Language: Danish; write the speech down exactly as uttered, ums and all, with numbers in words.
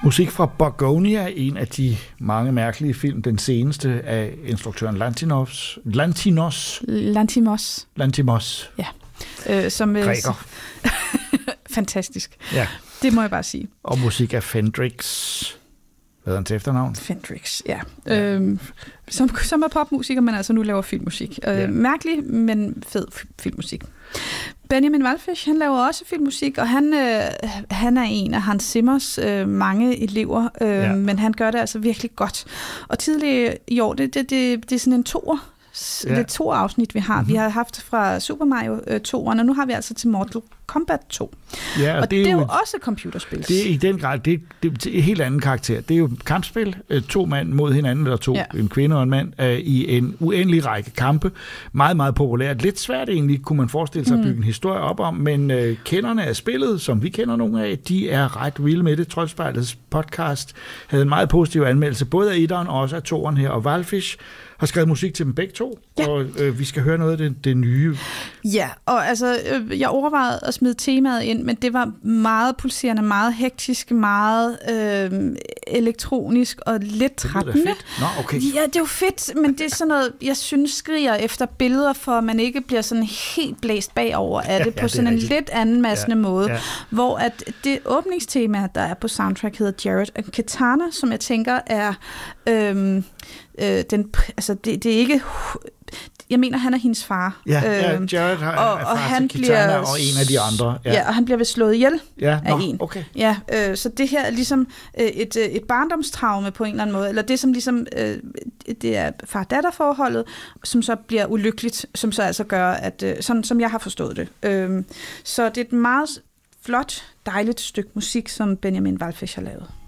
Musik fra Borgonia, en af de mange mærkelige film, den seneste af instruktøren Lantimos. Lantimos. Lantimos. Lantimos. Ja. Øh, som, Græker. Fantastisk. Ja. Det må jeg bare sige. Og musik af Fendrix. Hvad er hans efternavn? Fendrix, ja. ja. Øhm, som, som er popmusiker, men altså nu laver filmmusik. Øh, ja. Mærkelig, men fed filmmusik. Benjamin Wallfisch, han laver også filmmusik, og han, øh, han er en af Hans Zimmers øh, mange elever, øh, ja. men han gør det altså virkelig godt. Og tidligere i år, det, det, det, det er sådan en toer, ja. det er to afsnit, vi har. Mm-hmm. Vi har haft fra Super Mario øh, toeren, og nu har vi altså til Mortal Kombat to. Ja, og, og det, er det er jo et, også computerspil. Det er i den grad, det er, det er en helt anden karakter. Det er jo et kampspil, to mand mod hinanden, eller to, ja. en kvinde og en mand, øh, i en uendelig række kampe. Meget, meget populært. Lidt svært egentlig, kunne man forestille sig at bygge en historie op om, men øh, kenderne af spillet, som vi kender nogle af, de er ret vilde med det. Troldspejlets podcast havde en meget positiv anmeldelse, både af etteren og også af toeren her, og Wallfisch har skrevet musik til dem begge to, ja. og øh, vi skal høre noget af det, det nye. Ja, og altså, øh, jeg overvejede at smide temaet ind, men det var meget pulserende, meget hektisk, meget øh, elektronisk og lidt trættende. Det er fedt. Nå, okay. Ja, det er jo fedt, men det er sådan noget, jeg synes skriger efter billeder, for at man ikke bliver sådan helt blæst bagover af det, ja, på ja, sådan en rigtigt. lidt anden massende ja, måde, ja. hvor at det åbningstema, der er på soundtrack, hedder Jared and Katana, som jeg tænker er... Øh, øh, den, altså det, det er ikke... Jeg mener, han er hendes far. Ja, ja Jared har, og, er far og han til Kitana bliver, og en af de andre. Ja, ja og han bliver vist slået ihjel ja, af nå, en. Okay. Ja, øh, så det her er ligesom øh, et, et barndomstraume på en eller anden måde, eller det som ligesom, øh, det er far-datter-forholdet, som så bliver ulykkeligt, som så altså gør, at øh, sådan som jeg har forstået det. Øh, så det er et meget flot, dejligt stykke musik, som Benjamin Wallfisch har lavet.